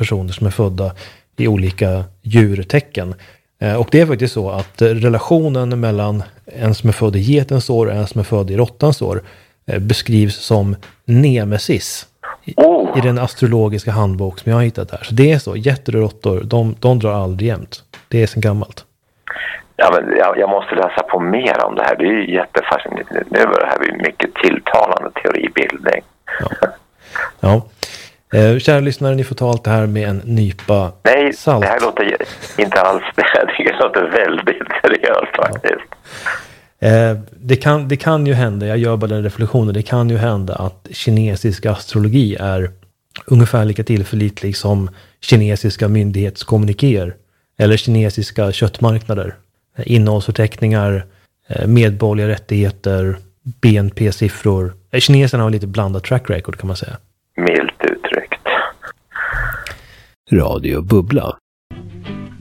personer som är födda i olika djurtecken. Och det är faktiskt så att relationen mellan en som är född i getens år och en som är född i råttans år beskrivs som nemesis i den astrologiska handbok som jag har hittat här. Så det är så, getter och råttor, de drar aldrig jämnt. Det är sen gammalt. Ja, men jag måste läsa på mer om det här. Det är ju jättefascinerande. Nu var det här mycket tilltalande teoribildning. Ja. Kära lyssnare, ni får ta allt det här med en nypa salt. Nej, det här låter inte alls det låter väldigt seriöst faktiskt. Det kan ju hända, jag gör bara den reflektionen, det kan ju hända att kinesisk astrologi är ungefär lika tillförlitlig som kinesiska myndighetskommunikéer eller kinesiska köttmarknader. Innehållsförteckningar, medborgerliga rättigheter, BNP-siffror. Kineserna har lite blandat track record kan man säga. Milt uttryckt. Radio Bubbla.